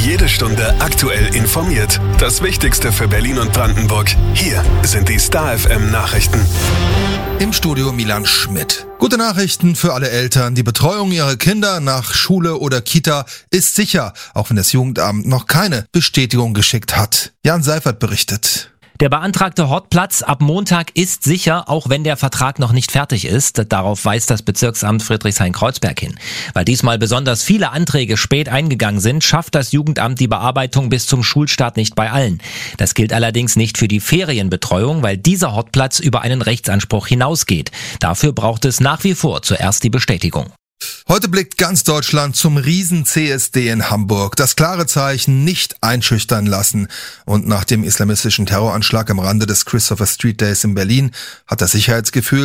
Jede Stunde aktuell informiert. Das Wichtigste für Berlin und Brandenburg. Hier sind die Star FM Nachrichten. Im Studio Milan Schmidt. Gute Nachrichten für alle Eltern. Die Betreuung ihrer Kinder nach Schule oder Kita ist sicher, auch wenn das Jugendamt noch keine Bestätigung geschickt hat. Jan Seifert berichtet. Der beantragte Hortplatz ab Montag ist sicher, auch wenn der Vertrag noch nicht fertig ist. Darauf weist das Bezirksamt Friedrichshain-Kreuzberg hin. Weil diesmal besonders viele Anträge spät eingegangen sind, schafft das Jugendamt die Bearbeitung bis zum Schulstart nicht bei allen. Das gilt allerdings nicht für die Ferienbetreuung, weil dieser Hortplatz über einen Rechtsanspruch hinausgeht. Dafür braucht es nach wie vor zuerst die Bestätigung. Heute blickt ganz Deutschland zum Riesen-CSD in Hamburg. Das klare Zeichen: nicht einschüchtern lassen. Und nach dem islamistischen Terroranschlag am Rande des Christopher Street Days in Berlin hat das Sicherheitsgefühl